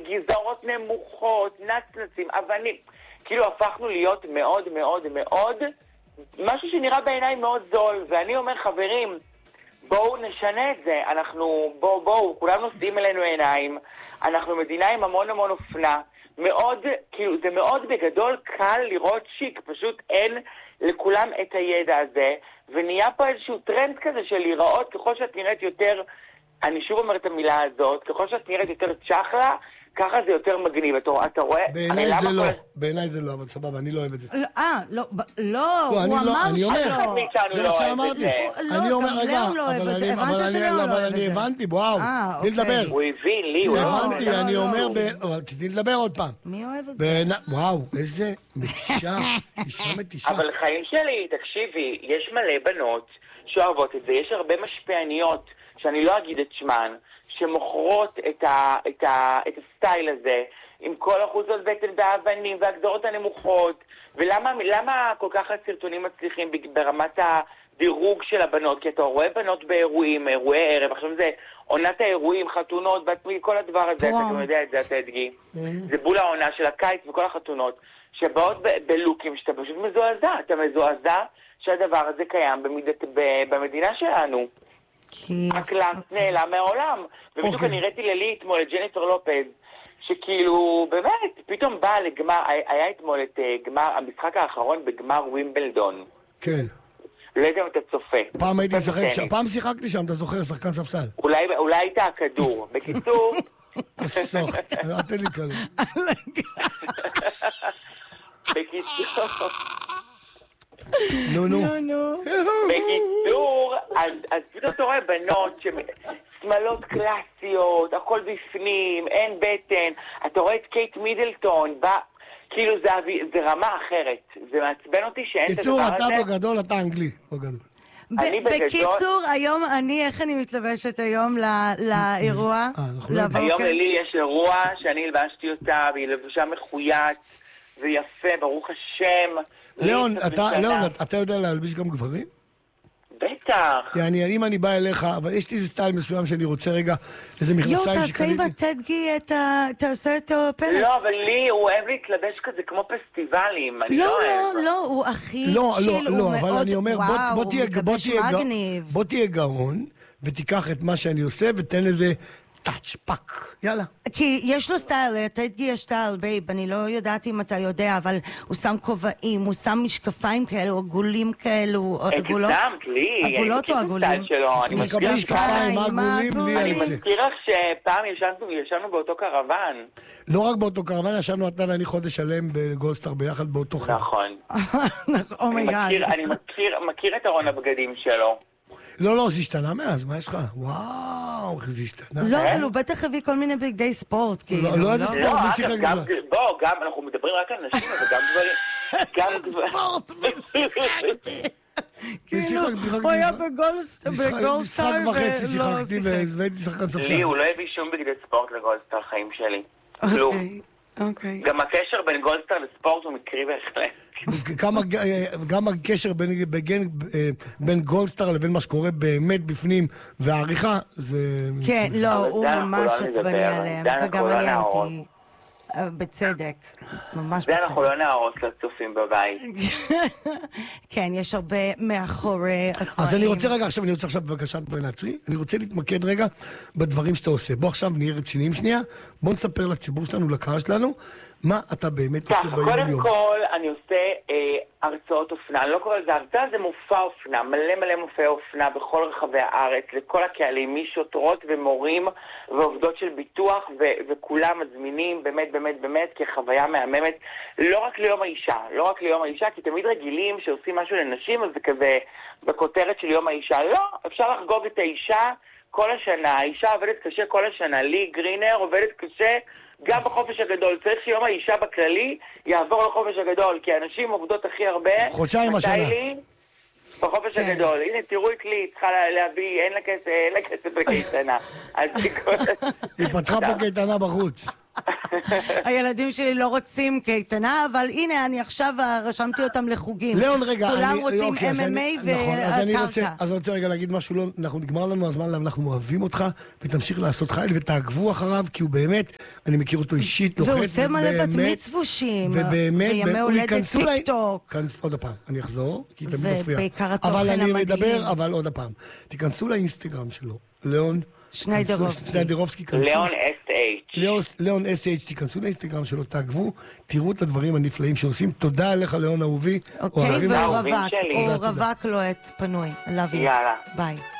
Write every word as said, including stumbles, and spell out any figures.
גזרות נמוכות, נצנצים, אבנים. כאילו הפכנו להיות מאוד מאוד מאוד, משהו שנראה בעיניי מאוד זול, ואני אומר חברים, בואו נשנה את זה, אנחנו, בואו, בואו, כולם נושאים אלינו עיניים, אנחנו מדינה עם המון המון אופנה, מאוד, כאילו, זה מאוד בגדול קל לראות שיק, פשוט אין לכולם את הידע הזה, ונהיה פה איזשהו טרנד כזה של להיראות, ככל שאת נראית יותר, אני שוב אומר את המילה הזאת, ככל שאת נראית יותר צ'חלה, ככה זה יותר מגניב, אתה, אתה רואה? בעיניי זה לא, בעיניי זה לא, אבל סבבה, אני לא אוהב את זה. אה, לא, לא, הוא אמר שלא. זה מה שאמרתי. אני אומר, רגע, אבל אני הבנתי, וואו, תני לדבר. הוא הבין לי, הוא הבנתי, אני אומר, תני לדבר עוד פעם. מי אוהב את זה? וואו, איזה מתישה, אישה מתישה. אבל חיים שלי, תקשיבי, יש מלא בנות שאוהבות את זה, יש הרבה משפיעניות, שאני לא אגיד את שמן, שמוכרות את, ה, את, ה, את הסטייל הזה, עם כל אחוזות בטן והאבנים והגדרות הנמוכות, ולמה למה כל כך הסרטונים מצליחים ברמת הדירוג של הבנות? כי אתה רואה בנות באירועים, אירועי ערב, עכשיו זה עונת האירועים, חתונות, בעצמי, כל הדבר הזה, אתה גם יודע את זה, אתה הדגי. זה בול העונה של הקיץ וכל החתונות, שבאות ב- בלוקים שאתה פשוט מזועזע, אתה מזועזע שהדבר הזה קיים במדינת, במדינה שלנו. הקלאס נעלם מהעולם. ובדיוק אני ראיתי ללי אתמול את ג'ניפר לופז, שכאילו באמת פתאום באה לגמר, היה אתמול את גמר, המשחק האחרון בגמר ווימבלדון. כן. לא יודע אם אתה צופה. פעם הייתי משחק שם, פעם שיחקתי שם, אתה זוכר, שחקן ספסל. אולי היית הכדור. בקיצור... תסוך, אל תן לי כאלה. בקיצור... נו, נו. בקיצור, אז פתאום אתה רואה בנות שמלות קלאסיות, הכל בפנים, אין בטן, אתה רואה את קייט מידלטון, כאילו זה רמה אחרת, זה מעצבן אותי שאין את הדבר הזה. קיצור, אתה בגדול, אתה אנגלי, בגדול. בקיצור, היום אני, איך אני מתלבשת היום לאירוע? היום לי יש אירוע שאני הלבשתי אותה, והיא לבושה מחויית, ויפה, ברוך השם. ליאון, אתה יודע להלביש גם גברים? בטח. יעני, אם אני בא אליך, אבל יש לי איזה סטייל מסוים שאני רוצה רגע, איזה מכנסיים שקניתי. יו, תעשה עם הטדגי, תעשה את הפלט. לא, אבל לי, הוא אוהב להתלבש כזה כמו פסטיבלים. לא, לא, לא, הוא הכי שיל, הוא מאוד, לא, לא, אבל אני אומר, בוא תהיה גאון, ותיקח את מה שאני עושה, ותן לזה... טאץ', פאק, יאללה. כי יש לו סטייל, הטדגי יש סטייל, בייב, אני לא יודעת אם אתה יודע, אבל הוא שם כובעים, הוא שם משקפיים כאלו, עגולים כאלו, עגולות. הגזמת לי, עגולות או עגולים? אני מזכיר משקפיים, עגולים, לי אני מזכיר לך שפעם ישנו באותו קרוון. לא רק באותו קרוון, ישנו אתה ואני חודש שלם בגולדסטאר ביחד באותו חדר. נכון. אומייגאד. אני מכיר את ארון הבגדים שלו. לא, לא, זה השתנה מאז, מה יש לך? וואו, איך זה השתנה. לא, אבל הוא בטח הביא כל מיני בגדי ספורט, כאילו. לא, איזה ספורט, מי שיחק גדולה. בוא, גם, אנחנו מדברים רק על נשים, אבל גם דברים... איזה ספורט, מי שיחקתי. כאילו, הוא היה בגולדסטאר משחק וחצי שיחקתי והייתי שחקן ספסל. לי, הוא לא הביא שום בגדי ספורט לגולדסטאר חיים שלי. כלום. גם הקשר בין גולדסטאר לספורט הוא מקרי בהחלט. גם הקשר בין גולדסטאר לבין מה שקורה באמת בפנים והעריכה זה... כן, לא, הוא ממש עצבני עליהם, וגם אני הייתי בצדק, ממש בצדק. זה אנחנו לא נהרוס לצופים בבית. כן, יש הרבה מאחורי הקלעים. אז אני רוצה רגע עכשיו, אני רוצה עכשיו בבקשה לעצמי, אני רוצה להתמקד רגע בדברים שאתה עושה. בוא עכשיו נהיה רציניים שנייה, בוא נספר לציבור שלנו, לקהל שלנו, מה אתה באמת עושה ביום יום. קודם כל, אני עושה הרצאות אופנה, אני לא קורא לזה הרצאה, זה מופע אופנה, מלא מלא מופעי אופנה בכל רחבי הארץ, לכל הקהלים, משוטרות ומורים ועובדות של ביטוח, וכולם מזמינים באמת באמת באמת כחוויה מהממת, לא רק ליום האישה, לא רק ליום האישה, כי תמיד רגילים שעושים משהו לנשים, אז זה כזה בכותרת של יום האישה. לא, אפשר לחגוג את האישה כל השנה, האישה עובדת קשה כל השנה, לי גרינר עובדת קשה גם בחופש הגדול. צריך שיום האישה בכללי יעבור לחופש הגדול, כי האנשים עובדות הכי הרבה. חודשיים השנה. בחופש הגדול. הנה, תראו את לי, צריכה להביא, אין לה כסף, אין לה כסף לקייטנה. היא פתחה פה קייטנה בחוץ. הילדים שלי לא רוצים קייטנה, אבל הנה, אני עכשיו רשמתי אותם לחוגים. ליאון, רגע, כולם אני, רוצים אוקיי, אם אם איי נכון, אז אני רוצה, והקרקע. אז אני רוצה רגע להגיד משהו, לא, אנחנו נגמר לנו הזמן, אנחנו אוהבים אותך, ותמשיך לעשות חייל, ותעקבו אחריו, כי הוא באמת, אני מכיר אותו אישית, לוחץ, והוא עושה מלא בת ובאמת- מצוושים, ובאמת, וימי הוא הולדת ייכנסו לה- טיק טוק. כנס- עוד הפעם, אני אחזור, כי תמיד מפריע. ובעיקר התוכן אבל אני המדהים. מדבר, אבל עוד הפעם. תיכנסו לאינסטגרם שלו, ליאון שניידרובסקי. שניידרובסקי, כנסו. ליאון אס אייץ'. ליאוס- ליאון אס אייץ', תיכנסו לאינסטגרם שלו, תעקבו, תראו את הדברים הנפלאים שעושים. תודה לך, ליאון אהובי. אוקיי, אוהבים והוא אותך. אהובים רווק, שלי. הוא תודה, תודה. רווק לו את פנוי. I love you. יאללה. ביי.